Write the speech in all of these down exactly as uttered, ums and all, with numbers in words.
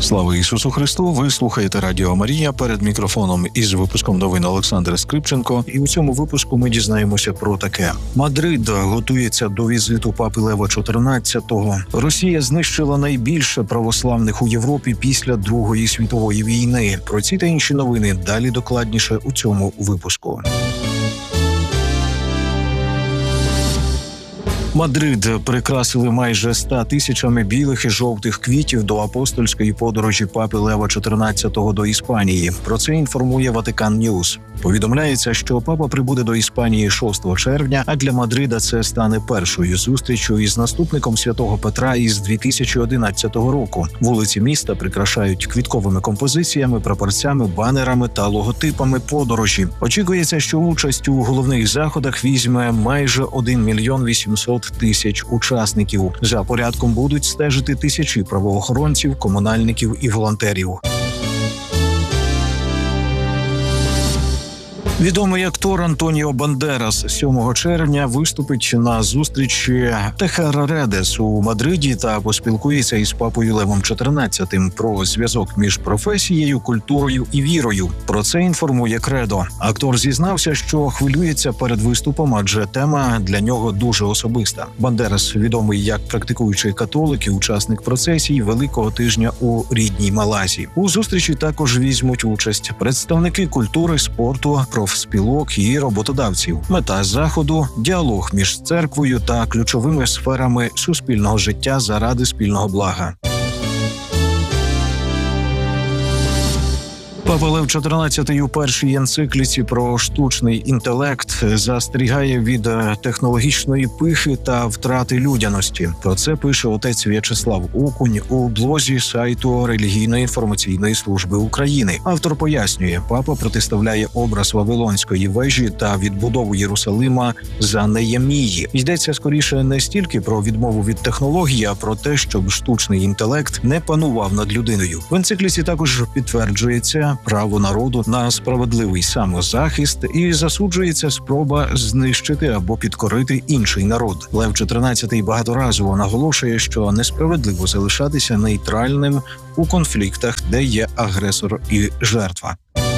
Слава Ісусу Христу! Ви слухаєте Радіо Марія. Перед мікрофоном із випуском новин Олександр Скрипченко. І у цьому випуску ми дізнаємося про таке. Мадрид готується до візиту папи Лева чотирнадцятого. Росія знищила найбільше православних у Європі після Другої світової війни. Про ці та інші новини далі докладніше у цьому випуску. Мадрид прикрасили майже ста тисячами білих і жовтих квітів до апостольської подорожі папи Лева чотирнадцятого до Іспанії. Про це інформує Ватикан Ньюс. Повідомляється, що папа прибуде до Іспанії шостого червня, а для Мадрида це стане першою зустрічю із наступником святого Петра із дві тисячі одинадцятого року. Вулиці міста прикрашають квітковими композиціями, прапорцями, банерами та логотипами подорожі. Очікується, що участь у головних заходах візьме майже один мільйон вісімсот тисяч учасників. За порядком будуть стежити тисячі правоохоронців, комунальників і волонтерів. Відомий актор Антоніо Бандерас сьомого червня виступить на зустрічі Техераредес у Мадриді та поспілкується із папою Левом чотирнадцятим про зв'язок між професією, культурою і вірою. Про це інформує Кредо. Актор зізнався, що хвилюється перед виступом, адже тема для нього дуже особиста. Бандерас відомий як практикуючий католик і учасник процесій Великого тижня у рідній Малайзії. У зустрічі також візьмуть участь представники культури, спорту, профспілок і роботодавців. Мета заходу – діалог між церквою та ключовими сферами суспільного життя заради спільного блага. Папа Лев чотирнадцятий у першій енцикліці про штучний інтелект застерігає від технологічної пихи та втрати людяності. Про це пише отець В'ячеслав Окунь у блозі сайту Релігійної інформаційної служби України. Автор пояснює, папа протиставляє образ Вавилонської вежі та відбудову Єрусалима за Неємії. Йдеться скоріше не стільки про відмову від технології, а про те, щоб штучний інтелект не панував над людиною. В енцикліці також підтверджується право народу на справедливий самозахист і засуджується спроба знищити або підкорити інший народ. Лев чотирнадцятий багаторазово наголошує, що несправедливо залишатися нейтральним у конфліктах, де є агресор і жертва.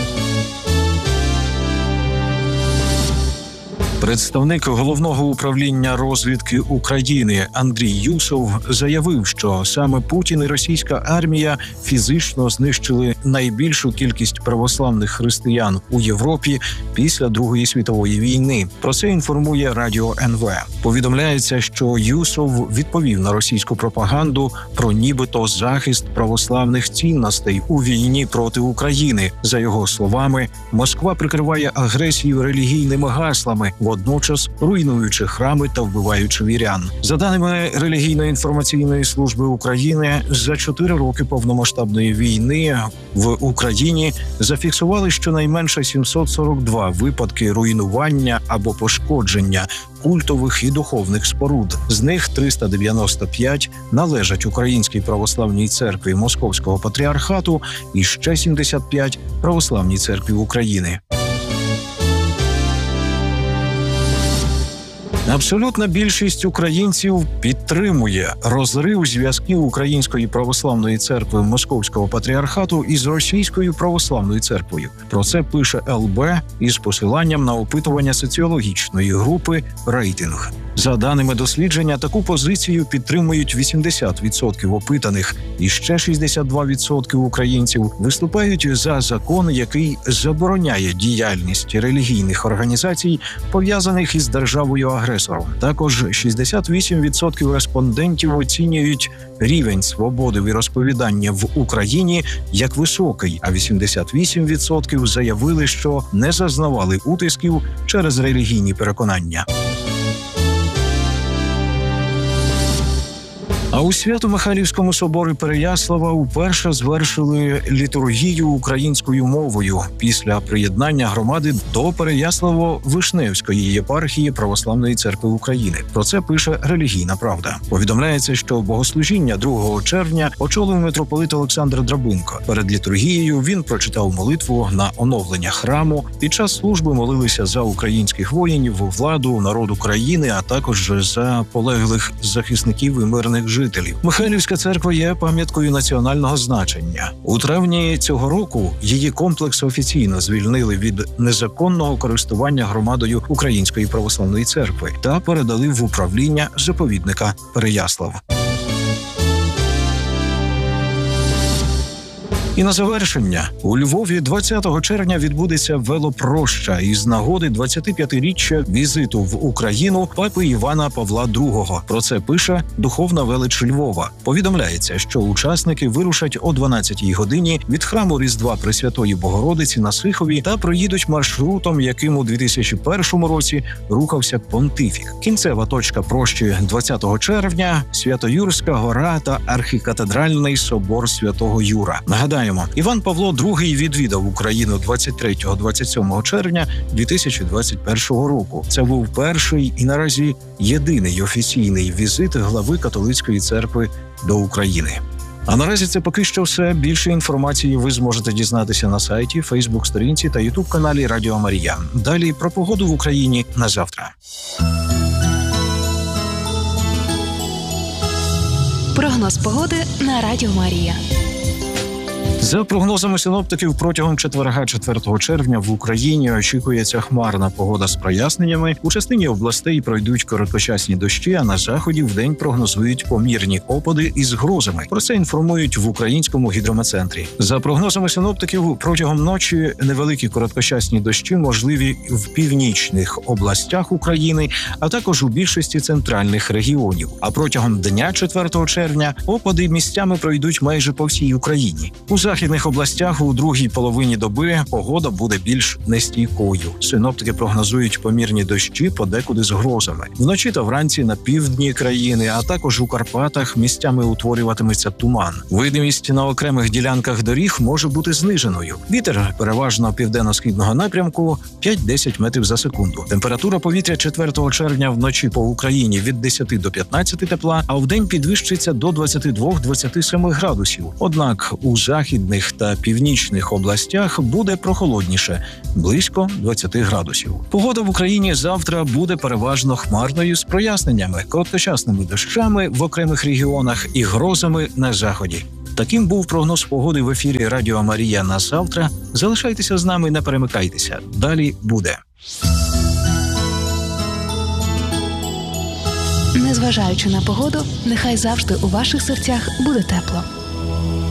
Представник Головного управління розвідки України Андрій Юсов заявив, що саме Путін і російська армія фізично знищили найбільшу кількість православних християн у Європі після Другої світової війни. Про це інформує Радіо ен ве. Повідомляється, що Юсов відповів на російську пропаганду про нібито захист православних цінностей у війні проти України. За його словами, Москва прикриває агресію релігійними гаслами, водночас руйнуючи храми та вбиваючи вірян. За даними Релігійної інформаційної служби України, за чотири роки повномасштабної війни в Україні зафіксували щонайменше сімсот сорок два випадки руйнування або пошкодження культових і духовних споруд. З них триста дев'яносто п'ять належать Українській православній церкві Московського патріархату і ще сімдесят п'ять Православній церкві України. Абсолютна більшість українців підтримує розрив зв'язків Української православної церкви Московського патріархату із Російською православною церквою. Про це пише ел бе із посиланням на опитування соціологічної групи «Рейтинг». За даними дослідження, таку позицію підтримують вісімдесят відсотків опитаних, і ще шістдесят два відсотки українців виступають за закон, який забороняє діяльність релігійних організацій, пов'язаних із державою-агресором. Також шістдесят вісім відсотків респондентів оцінюють рівень свободи віросповідання в Україні як високий, а вісімдесят вісім відсотків заявили, що не зазнавали утисків через релігійні переконання. А у Свято-Михайлівському соборі Переяслава уперше звершили літургію українською мовою після приєднання громади до Переяславо-Вишневської єпархії Православної церкви України. Про це пише «Релігійна правда». Повідомляється, що богослужіння другого червня очолив митрополит Олександр Драбинко. Перед літургією він прочитав молитву на оновлення храму. Під час служби молилися за українських воїнів, владу, народ України, а також за полеглих захисників і мирних жителів. жителів. Михайлівська церква є пам'яткою національного значення. У травні цього року її комплекс офіційно звільнили від незаконного користування громадою Української православної церкви та передали в управління заповідника Переяслав. І на завершення, у Львові двадцятого червня відбудеться велопроща із нагоди двадцятип'ятиріччя візиту в Україну папи Івана Павла другого. Про це пише Духовна велич Львова. Повідомляється, що учасники вирушать о дванадцятій годині від храму Різдва Пресвятої Богородиці на Сихові та проїдуть маршрутом, яким у дві тисячі першому році рухався понтифік. Кінцева точка прощі двадцятого червня – Свято-Юрська гора та архікатедральний собор Святого Юра. Нагадаю, Іван Павло другий відвідав Україну двадцять третього - двадцять сьомого червня дві тисячі двадцять першого року. Це був перший і наразі єдиний офіційний візит глави католицької церкви до України. А наразі це поки що все. Більше інформації ви зможете дізнатися на сайті, Фейсбук-сторінці та Ютуб-каналі Радіо Марія. Далі про погоду в Україні на завтра. Прогноз погоди на Радіо Марія. За прогнозами синоптиків, протягом четверга, четвертого червня в Україні очікується хмарна погода з проясненнями. У частині областей пройдуть короткочасні дощі, а на заході вдень прогнозують помірні опади із грозами. Про це інформують в Українському гідрометцентрі. За прогнозами синоптиків, протягом ночі невеликі короткочасні дощі можливі в північних областях України, а також у більшості центральних регіонів. А протягом дня четвертого червня опади місцями пройдуть майже по всій Україні. У західних областях у другій половині доби погода буде більш нестійкою. Синоптики прогнозують помірні дощі подекуди з грозами. Вночі та вранці на півдні країни, а також у Карпатах місцями утворюватиметься туман. Видимість на окремих ділянках доріг може бути зниженою. Вітер переважно південно-східного напрямку п'ять-десять метрів за секунду. Температура повітря четвертого червня вночі по Україні від десяти до п'ятнадцяти тепла, а вдень підвищиться до двадцяти двох - двадцяти семи градусів. Однак у західних та північних областях буде прохолодніше – близько двадцяти градусів. Погода в Україні завтра буде переважно хмарною з проясненнями, короткочасними дощами в окремих регіонах і грозами на заході. Таким був прогноз погоди в ефірі Радіо Марія на завтра. Залишайтеся з нами, не перемикайтеся. Далі буде. Незважаючи на погоду, нехай завжди у ваших серцях буде тепло.